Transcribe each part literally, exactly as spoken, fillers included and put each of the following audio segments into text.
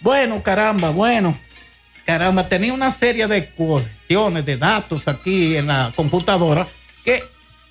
Bueno, caramba, bueno. Caramba, tenía una serie de cuestiones, de datos aquí en la computadora que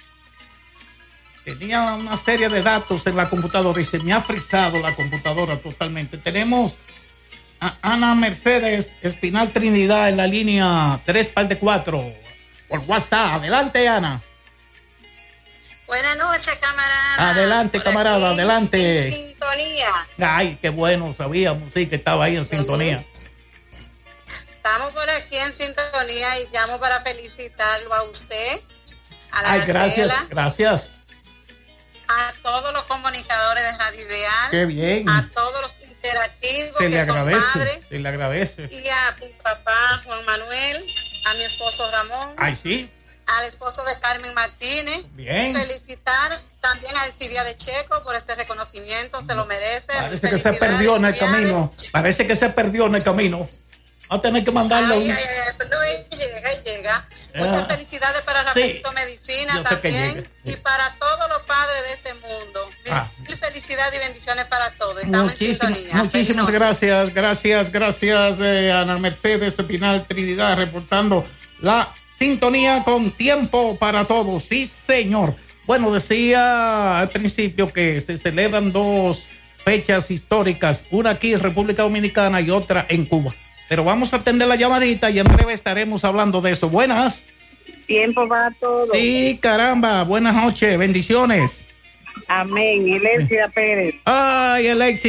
tenía una serie de datos en la computadora y se me ha frizado la computadora totalmente. Tenemos a Ana Mercedes Espinal Trinidad en la línea tres par de cuatro por WhatsApp. Adelante, Ana. Buenas noches, camarada. Adelante, por camarada, aquí, adelante. En sintonía. Ay, qué bueno, sabíamos, sí, que estaba ahí en sí. sintonía. Estamos por aquí en sintonía y llamo para felicitarlo a usted, a la Ay, gracias, Marcela, gracias. A todos los comunicadores de Radio Ideal. Qué bien. A todos los interactivos se que le agradece, son padres. Se le agradece. Y a mi papá, Juan Manuel, a mi esposo Ramón. Ay, sí. Al esposo de Carmen Martínez. Bien. Felicitar también a Elcibia de Checo por este reconocimiento, se lo merece. Parece que se perdió en el camino. Parece que se perdió en el camino. Va a tener que mandarlo. Ay, ay, ay, no, él llega, él llega. Muchas ah, felicidades para Rafaelito sí, Medicina también. Sí. Y para todos los padres de este mundo. Ah. Y felicidades y bendiciones para todos. Estamos Muchísimas, en sintonía. Muchísimas gracias, gracias, gracias, eh, Ana Mercedes Espinal Trinidad, reportando la sintonía con Tiempo para Todos. Sí, señor. Bueno, decía al principio que se celebran dos fechas históricas, una aquí en República Dominicana y otra en Cuba. Pero vamos a atender la llamadita y en breve estaremos hablando de eso. Buenas. Tiempo para todos. Sí, caramba. Buenas noches. Bendiciones. Amén. Elexia Pérez. Ay, Elexia.